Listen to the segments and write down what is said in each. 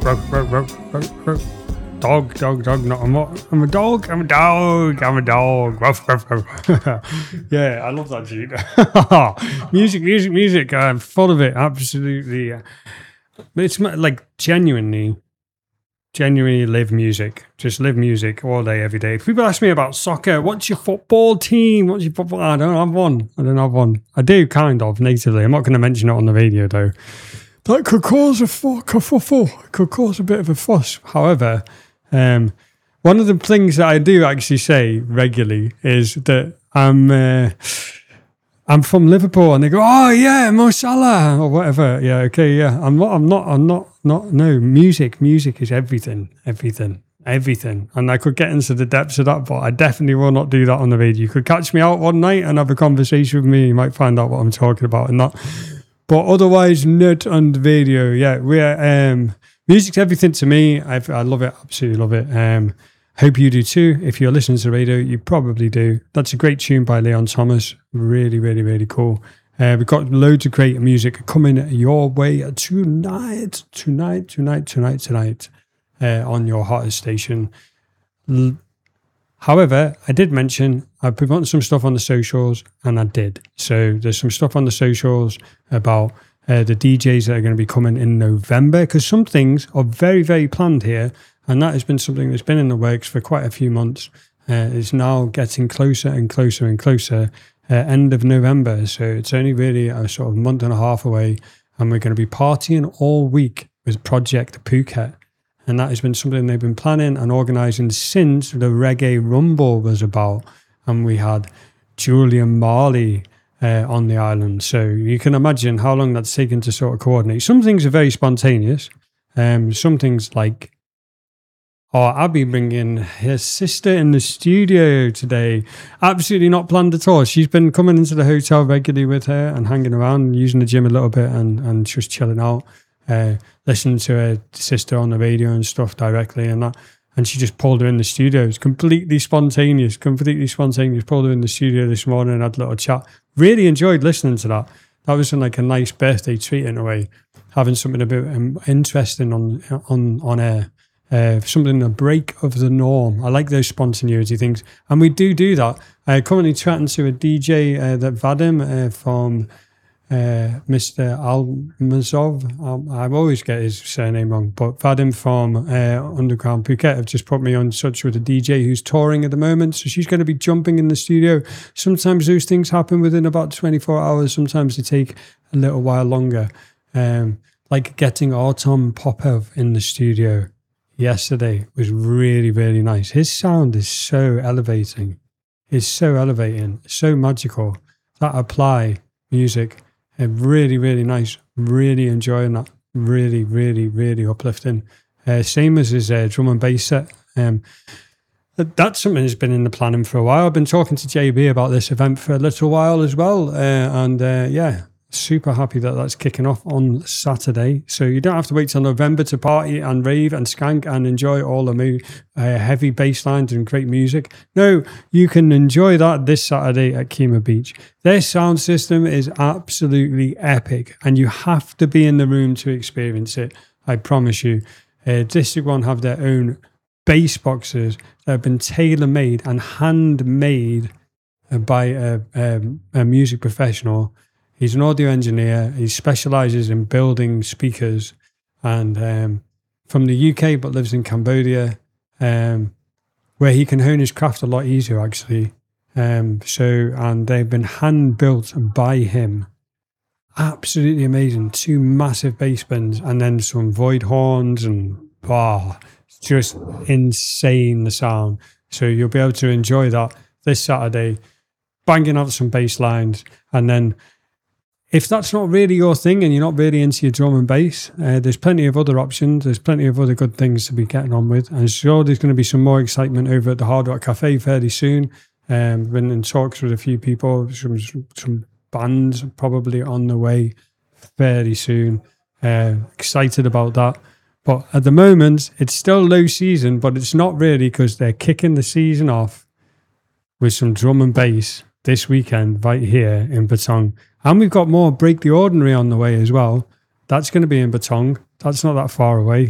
Ruff, ruff, ruff, ruff, ruff. Dog, dog, dog. No, I'm not. I'm a dog. I'm a dog. I'm a dog. Ruff, ruff, ruff. Yeah, I love that dude. Music. I'm full of it. Absolutely. It's like genuinely live music. Just live music all day, every day. People ask me about soccer. What's your football team? What's your football? I don't have one. I do kind of natively. I'm not going to mention it on the radio though. That could cause could cause a bit of a fuss. However, one of the things that I do actually say regularly is that I'm from Liverpool, and they go, "Oh yeah, Mo Salah," or whatever. Yeah, okay, yeah. I'm not. No, music is everything. And I could get into the depths of that, but I definitely will not do that on the radio. You could catch me out one night and have a conversation with me. You might find out what I'm talking about and that. But otherwise, not on the video. Yeah, we're music's everything to me. I love it, absolutely love it. Hope you do too. If you're listening to the radio, you probably do. That's a great tune by Leon Thomas. Really, really, really cool. We've got loads of great music coming your way tonight on your hottest station. However, I did mention I put on some stuff on the socials, and I did. So there's some stuff on the socials about the DJs that are going to be coming in November, because some things are very, very planned here, and that has been something that's been in the works for quite a few months. It's now getting closer and closer and closer. End of November, so it's only really a sort of month and a half away, and we're going to be partying all week with Project Phuket, and that has been something they've been planning and organising since the Reggae Rumble was about, and we had Julian Marley on the island, so you can imagine how long that's taken to sort of coordinate. Some things are very spontaneous, some things like, I'll be bringing her sister in the studio today. Absolutely not planned at all. She's been coming into the hotel regularly with her and hanging around, using the gym a little bit and just chilling out, listening to her sister on the radio and stuff directly and that. And she just pulled her in the studio. It's completely spontaneous. Pulled her in the studio this morning and had a little chat. Really enjoyed listening to that. That was like a nice birthday treat in a way, having something a bit interesting on air. Something a break of the norm. I like those spontaneity things, and we do that. Currently chatting to a DJ that Vadim from Mr. Almazov. I always get his surname wrong, but Vadim from Underground Phuket have just put me on touch with a DJ who's touring at the moment. So she's going to be jumping in the studio. Sometimes those things happen within about 24 hours. Sometimes they take a little while longer. Like getting Artem Popov in the studio yesterday was really, really nice. His sound is so elevating. It's so elevating, so magical. That Apply music, really, really nice. Really enjoying that. Really, really, really uplifting. Same as his drum and bass set. That's something that's been in the planning for a while. I've been talking to JB about this event for a little while as well. Yeah, super happy that that's kicking off on Saturday. So you don't have to wait till November to party and rave and skank and enjoy all the heavy bass lines and great music. No, you can enjoy that this Saturday at Kemah Beach. Their sound system is absolutely epic, and you have to be in the room to experience it. I promise you. District 1 have their own bass boxes that have been tailor-made and handmade by a music professional. He's an audio engineer. He specialises in building speakers, and from the UK but lives in Cambodia, where he can hone his craft a lot easier actually. And they've been hand built by him. Absolutely amazing. 2 massive bass bins and then some void horns, and just insane the sound. So you'll be able to enjoy that this Saturday, banging out some bass lines. And then if that's not really your thing and you're not really into your drum and bass, there's plenty of other options. There's plenty of other good things to be getting on with. And sure, there's going to be some more excitement over at the Hard Rock Cafe fairly soon. Been in talks with a few people, some bands probably on the way fairly soon. Excited about that. But at the moment, it's still low season, but it's not really, because they're kicking the season off with some drum and bass this weekend right here in Batong. And we've got more Break the Ordinary on the way as well. That's going to be in Batong. That's not that far away.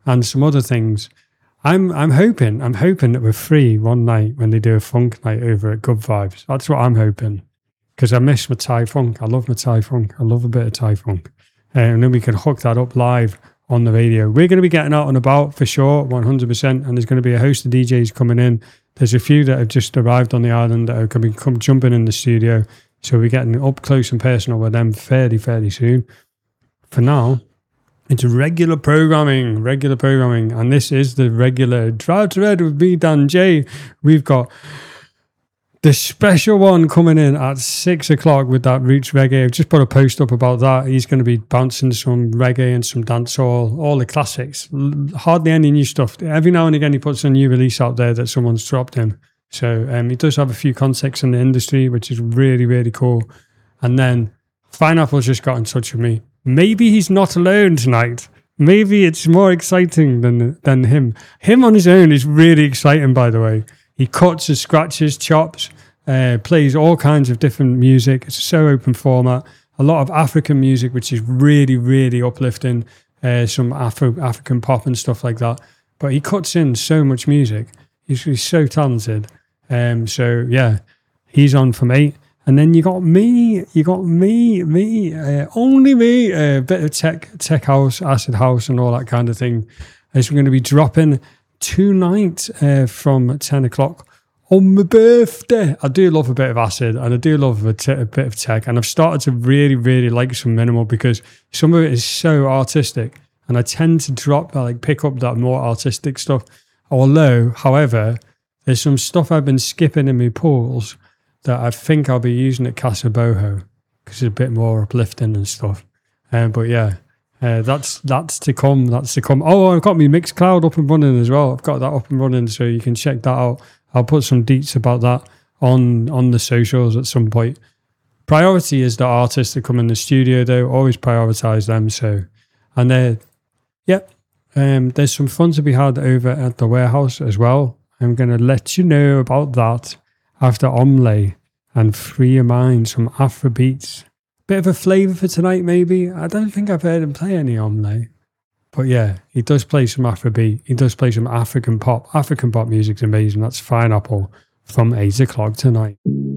and some other things. I'm hoping that we're free one night when they do a funk night over at Good Vibes. That's what I'm hoping, because I miss my Thai funk. I love my Thai funk. I love a bit of Thai funk. And then we can hook that up live on the radio. We're going to be getting out and about for sure, 100%. And there's going to be a host of DJs coming in. There's a few that have just arrived on the island that are going to come jumping in the studio. So we're getting up close and personal with them fairly soon. For now, it's regular programming. And this is the regular Drive to Red with me, Dan J. We've got the special one coming in at 6 o'clock with that Roots Reggae. I've just put a post up about that. He's going to be bouncing some reggae and some dancehall, all the classics. Hardly any new stuff. Every now and again, he puts a new release out there that someone's dropped him. So he does have a few contacts in the industry, which is really cool. And then Pineapple's just got in touch with me. Maybe he's not alone tonight. Maybe it's more exciting than him. Him on his own is really exciting, by the way. He cuts and scratches, chops, plays all kinds of different music. It's so open format. A lot of African music, which is really uplifting. Some African pop and stuff like that. But he cuts in so much music. He's so talented. So yeah, he's on from 8. And then you got me, only me, a bit of tech house, acid house and all that kind of thing. As we're going to be dropping tonight from 10 o'clock on my birthday. I do love a bit of acid and I do love a bit of tech. And I've started to really like some minimal because some of it is so artistic. And I tend to pick up that more artistic stuff. However, there's some stuff I've been skipping in my pools that I think I'll be using at Casa Boho because it's a bit more uplifting and stuff. But yeah, that's to come. That's to come. Oh, I've got my Mixcloud up and running as well. I've got that up and running, so you can check that out. I'll put some deets about that on the socials at some point. Priority is the artists that come in the studio, though. Always prioritize them. So, and there's some fun to be had over at the warehouse as well. I'm going to let you know about that after Omlay and Free Your Mind, some Afrobeats. Bit of a flavour for tonight, maybe. I don't think I've heard him play any Omlay. But yeah, he does play some Afrobeat. He does play some African pop. African pop music's amazing. That's Pineapple from 8 o'clock tonight.